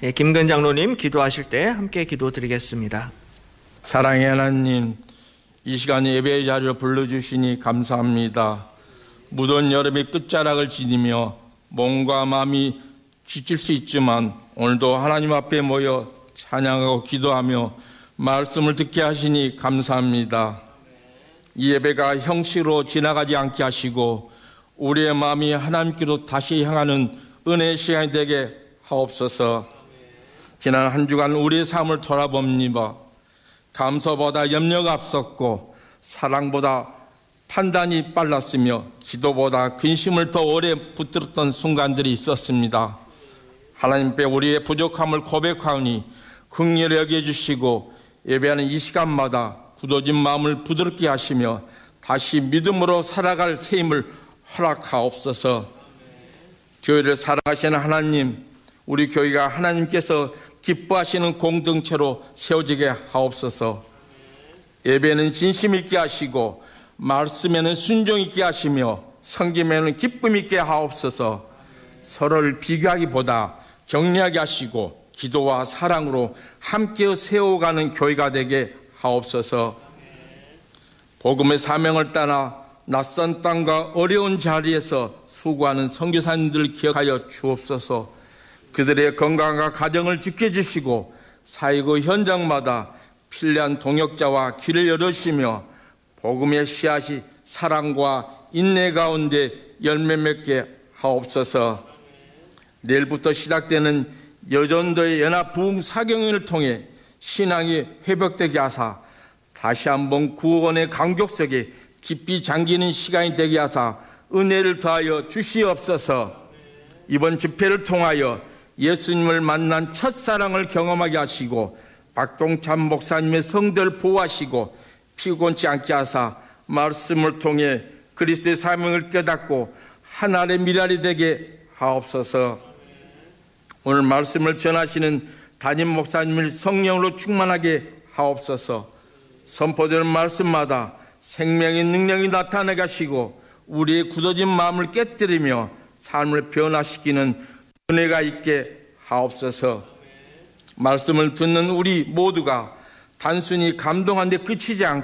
김근 장로님 기도하실 때 함께 기도드리겠습니다. 사랑의 하나님, 이 시간 예배의 자리로 불러주시니 감사합니다. 무더운 여름의 끝자락을 지니며 몸과 마음이 지칠 수 있지만 오늘도 하나님 앞에 모여 찬양하고 기도하며 말씀을 듣게 하시니 감사합니다. 이 예배가 형식으로 지나가지 않게 하시고 우리의 마음이 하나님께로 다시 향하는 은혜의 시간이 되게 하옵소서. 지난 한 주간 우리의 삶을 돌아봅니다. 감사보다 염려가 앞섰고 사랑보다 판단이 빨랐으며 기도보다 근심을 더 오래 붙들었던 순간들이 있었습니다. 하나님께 우리의 부족함을 고백하오니 긍휼히 여겨주시고 예배하는 이 시간마다 굳어진 마음을 부드럽게 하시며 다시 믿음으로 살아갈 새 힘을 허락하옵소서. 교회를 사랑하시는 하나님, 우리 교회가 하나님께서 기뻐하시는 공동체로 세워지게 하옵소서. 예배는 진심 있게 하시고 말씀에는 순종 있게 하시며 섬김에는 기쁨 있게 하옵소서. 서로를 비교하기보다 격려하게 하시고 기도와 사랑으로 함께 세워가는 교회가 되게 하옵소서. 복음의 사명을 따라 낯선 땅과 어려운 자리에서 수고하는 선교사님들을 기억하여 주옵소서. 그들의 건강과 가정을 지켜주시고 사이고 현장마다 필요한 동역자와 길을 열어주시며 복음의 씨앗이 사랑과 인내 가운데 열매 맺게 하옵소서. 내일부터 시작되는 여전도의 연합 부흥 사경연을 통해 신앙이 회복되게 하사 다시 한번 구원의 감격 속에 깊이 잠기는 시간이 되게 하사 은혜를 더하여 주시옵소서. 이번 집회를 통하여 예수님을 만난 첫사랑을 경험하게 하시고 박동찬 목사님의 성도를 보호하시고 피곤치 않게 하사 말씀을 통해 그리스도의 사명을 깨닫고 하나님의 미랄이 되게 하옵소서. 오늘 말씀을 전하시는 담임 목사님을 성령으로 충만하게 하옵소서. 선포되는 말씀마다 생명의 능력이 나타나게 하시고 우리의 굳어진 마음을 깨뜨리며 삶을 변화시키는 은혜가 있게 하옵소서. 말씀을 듣는 우리 모두가 단순히 감동한 데 그치지 않고